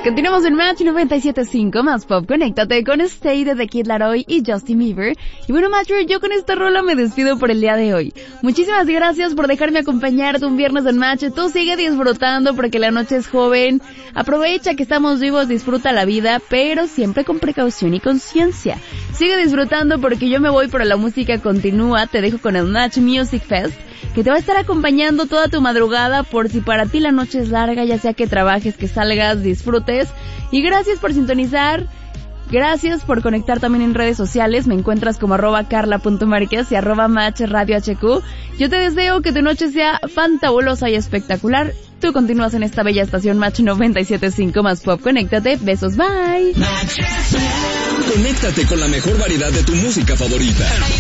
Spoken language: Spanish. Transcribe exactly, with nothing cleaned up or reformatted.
Continuamos en Match noventa y siete punto cinco, más pop. Conéctate con Stay de The Kid Laroi y Justin Bieber. Y bueno, Matcher, yo con esta rola me despido por el día de hoy. Muchísimas gracias por dejarme acompañarte un viernes en Match. Tú sigue disfrutando porque la noche es joven. Aprovecha que estamos vivos, disfruta la vida, pero siempre con precaución y conciencia. Sigue disfrutando porque yo me voy, pero la música continúa. Te dejo con el Match Music Fest, que te va a estar acompañando toda tu madrugada por si para ti la noche es larga, ya sea que trabajes, que salgas, disfrutes. Y gracias por sintonizar, gracias por conectar también en redes sociales. Me encuentras como arroba carla.marquez y arroba match radio hq. Yo te deseo que tu noche sea fantabulosa y espectacular. Tú continúas en esta bella estación Match noventa y siete punto cinco, más pop. Conéctate, besos, bye. Conéctate con la mejor variedad de tu música favorita.